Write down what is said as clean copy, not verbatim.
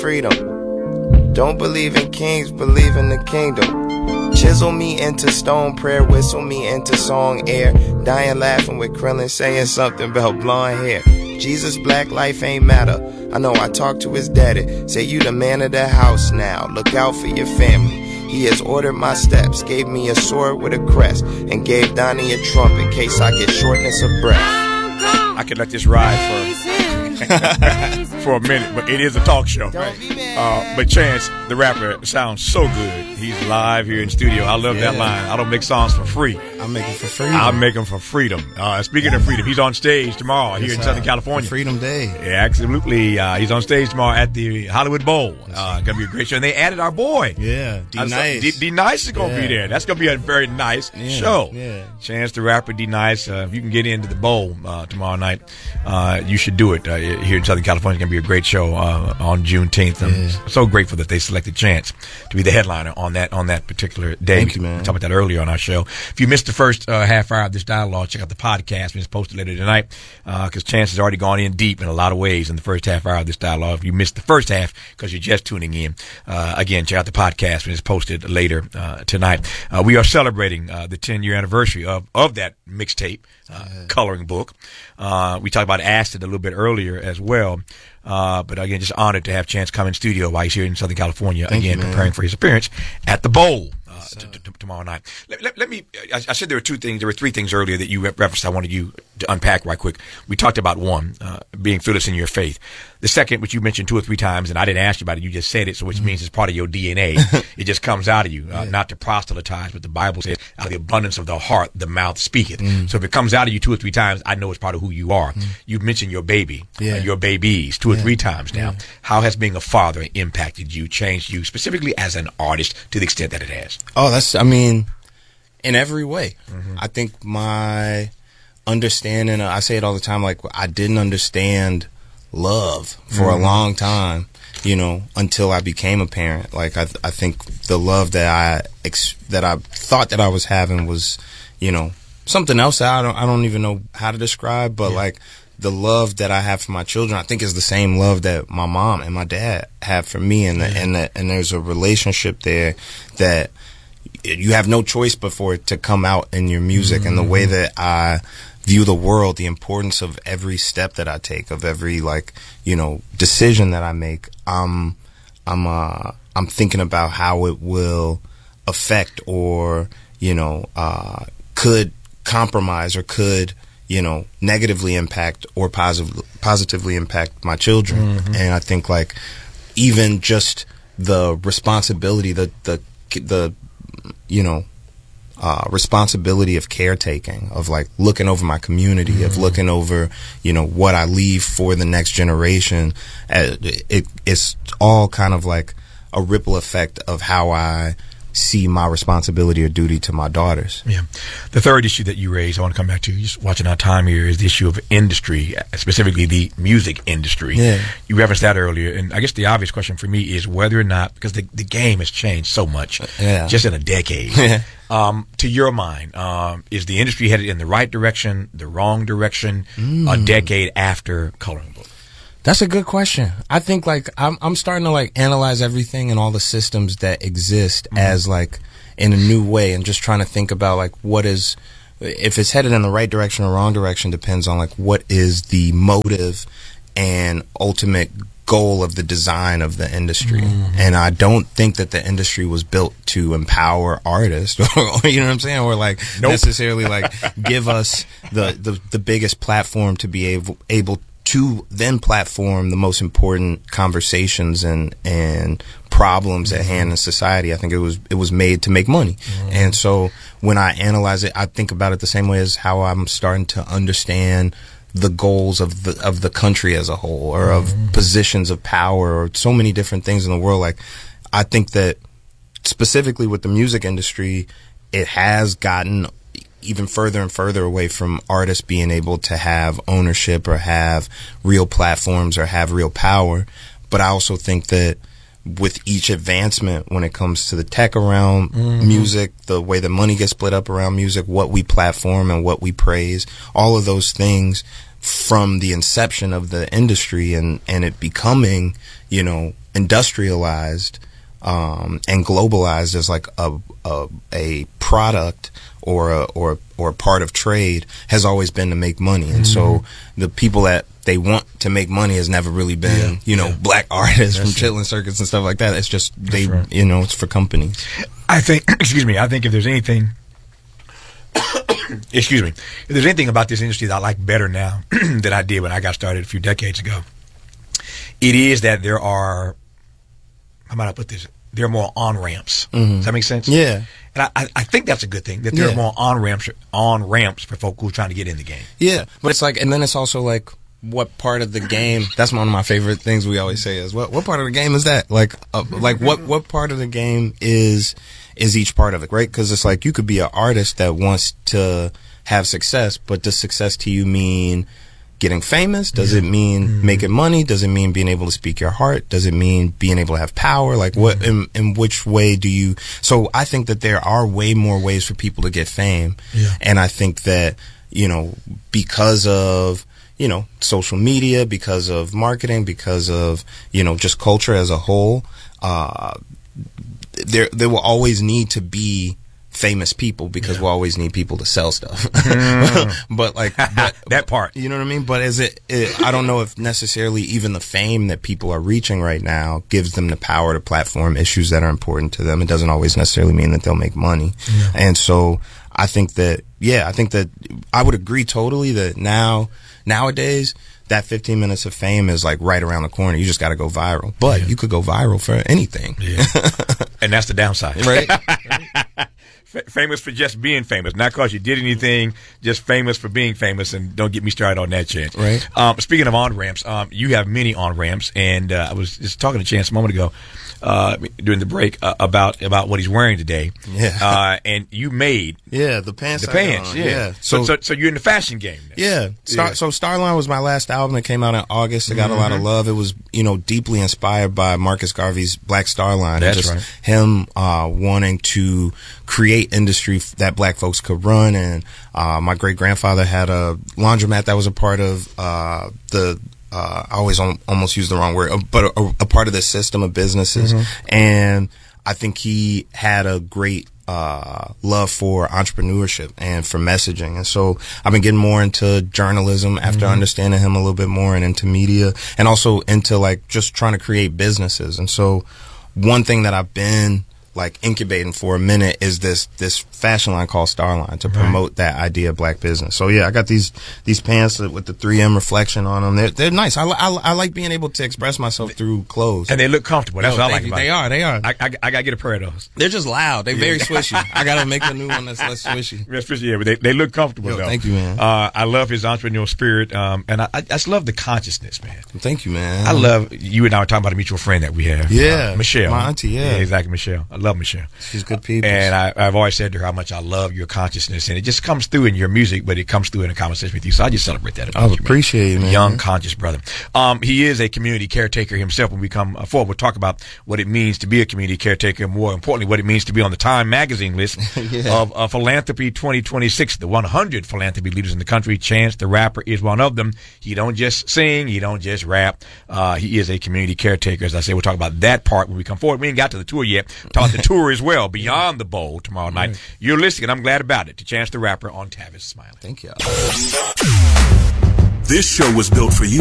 freedom. Don't believe in kings, believe in the kingdom. Chisel me into stone, prayer whistle me into song air. Dying laughing with Krillin, saying something about blonde hair. Jesus, black life ain't matter. I know I talked to his daddy. Say you the man of the house now. Look out for your family. He has ordered my steps, gave me a sword with a crest, and gave Donnie a trump in case I get shortness of breath. I could let this ride for a minute, but it is a talk show. But Chance, the rapper, sounds so good. He's live here in studio. I love that line. I don't make songs for free. I make them for freedom. I make them for freedom. Speaking of freedom, he's on stage tomorrow here in Southern California. Freedom Day. Yeah, absolutely. He's on stage tomorrow at the Hollywood Bowl. Gonna be a great show. And they added our boy. Yeah, D-Nice. D-Nice is gonna be there. That's gonna be a very nice show. Yeah. Chance the Rapper, D-Nice. If you can get into the bowl tomorrow night, you should do it here in Southern California. It's gonna be a great show on Juneteenth. I'm so grateful that they selected Chance to be the headliner on that particular day. Thank you, man. We talked about that earlier on our show. If you missed the first half hour of this dialogue, check out the podcast when it's posted later tonight, because Chance has already gone in deep in a lot of ways in the first half hour of this dialogue. If you missed the first half because you're just tuning in, again, check out the podcast when it's posted later tonight. We are celebrating the 10-year anniversary of that mixtape, coloring book. We talked about Acid a little bit earlier as well. But again, just honored to have Chance come in studio while he's here in Southern California, preparing for his appearance at the Bowl tomorrow night. Let me. I said there were three things earlier that you referenced. I wanted you to unpack right quick. We talked about one, being fearless in your faith. The second, which you mentioned 2 or 3 times, and I didn't ask you about it. You just said it, so which means it's part of your DNA. It just comes out of you, not to proselytize, but the Bible says, out of the abundance of the heart, the mouth speaketh. So if it comes out of you 2 or 3 times, I know it's part of who you are. You've mentioned your baby, your babies 2 or 3 times now. How has being a father impacted you, changed you, specifically as an artist, to the extent that it has? In every way. I think my understanding, I say it all the time, like, I didn't understand love for a long time, until I became a parent. Like, I think the love that I thought that I was having was, something else that I don't even know how to describe, but like, the love that I have for my children, I think, is the same love that my mom and my dad have for me, and there's a relationship there that you have no choice but for it to come out in your music. And the way that I view the world, the importance of every step that I take, of every decision that I make, I'm thinking about how it will affect or could compromise or could negatively impact or positively impact my children. And I think, like, even just the responsibility, the responsibility of caretaking, of like looking over my community, of looking over, what I leave for the next generation. It's all kind of like a ripple effect of how I see my responsibility or duty to my daughters. Yeah. The third issue that you raised, I want to come back to, just watching our time here, is the issue of industry, specifically the music industry. Yeah. You referenced that earlier, and I guess the obvious question for me is whether or not, because the game has changed so much, just in a decade. To your mind, is the industry headed in the right direction, the wrong direction, a decade after Coloring Book? That's a good question. I think, like, I'm starting to, like, analyze everything and all the systems that exist as, like, in a new way, and just trying to think about, like, if it's headed in the right direction or wrong direction depends on, like, what is the motive and ultimate goal of the design of the industry. And I don't think that the industry was built to empower artists, or you know what I'm saying, or like necessarily like give us the biggest platform to be able to then platform the most important conversations and problems at hand in society. I think it was made to make money. And so when I analyze it, I think about it the same way as how I'm starting to understand the goals of the country as a whole, or of positions of power, or so many different things in the world. Like, I think that specifically with the music industry, it has gotten even further and further away from artists being able to have ownership or have real platforms or have real power. But I also think that with each advancement when it comes to the tech around music, the way the money gets split up around music, what we platform and what we praise, all of those things from the inception of the industry and it becoming, you know, industrialized and globalized as like a product or a part of trade has always been to make money. And so the people that they want to make money has never really been, black artists from chitlin circuits and stuff like that. It's just it's for companies. I think, I think if there's anything, if there's anything about this industry that I like better now than I did when I got started a few decades ago, it is that there are, how might I put this? There are more on-ramps. Does that make sense? Yeah. And I think that's a good thing, that there are more on-ramps for folk who are trying to get in the game. Yeah. But it's like, and then it's also like, what part of the game, that's one of my favorite things we always say is, what part of the game is that? Like what part of the game is each part of it, right? Because it's like, you could be an artist that wants to have success, but does success to you mean getting famous? Does it mean making money? Does it mean being able to speak your heart? Does it mean being able to have power? Like what, in which way do you, so I think that there are way more ways for people to get fame. Yeah. And I think that, because of, social media, because of marketing, because of, just culture as a whole, there will always need to be famous people because we'll always need people to sell stuff. But like that part, you know what I mean? But I don't know if necessarily even the fame that people are reaching right now gives them the power to platform issues that are important to them. It doesn't always necessarily mean that they'll make money. Yeah. And so I think that I would agree totally that nowadays that 15 minutes of fame is like right around the corner. You just got to go viral. But you could go viral for anything. Yeah. And that's the downside. Right? Famous for just being famous, not because you did anything, just famous for being famous, and don't get me started on that, Chance. Right. Speaking of on-ramps, you have many on-ramps, and I was just talking to Chance a moment ago during the break about what he's wearing today. Yeah. And you made the pants. Yeah. So you're in the fashion game now. Yeah. So Starline was my last album that came out in August. It got a lot of love. It was deeply inspired by Marcus Garvey's Black Star Line. That's right. Him wanting to create industry that black folks could run, and my great grandfather had a laundromat that was a part of I always almost use the wrong word, but a part of the system of businesses. And I think he had a great love for entrepreneurship and for messaging. And so I've been getting more into journalism after understanding him a little bit more, and into media, and also into like just trying to create businesses. And so one thing that I've been like incubating for a minute is this fashion line called Starline to promote that idea of black business. So yeah, I got these pants with the 3M reflection on them. They're nice. I like being able to express myself through clothes, and they look comfortable. That's what I like about it. They are. I gotta get a pair of those. They're just loud. They're very swishy. I gotta make a new one that's less swishy. Yeah, but they look comfortable though. Thank you, man. I love his entrepreneurial spirit, and I just love the consciousness, man. Thank you, man. I love, you and I were talking about a mutual friend that we have. Yeah, Michelle, my auntie. Yeah, exactly, Michelle. I love Michelle. She's good people. And I've always said to her how much I love your consciousness, and it just comes through in your music, but it comes through in a conversation with you. So I just celebrate that. I appreciate it, man. Young, conscious brother. He is a community caretaker himself. When we come forward, we'll talk about what it means to be a community caretaker, and more importantly, what it means to be on the Time magazine list of Philanthropy 2026, the 100 philanthropy leaders in the country. Chance the Rapper is one of them. He don't just sing, he don't just rap. He is a community caretaker. As I say, we'll talk about that part when we come forward. We ain't got to the tour yet. Talk about the tour as well, Beyond the Bowl, tomorrow night. You're listening, and I'm glad about it, to Chance the Rapper on Tavis Smiley. Thank you. This show was built for you.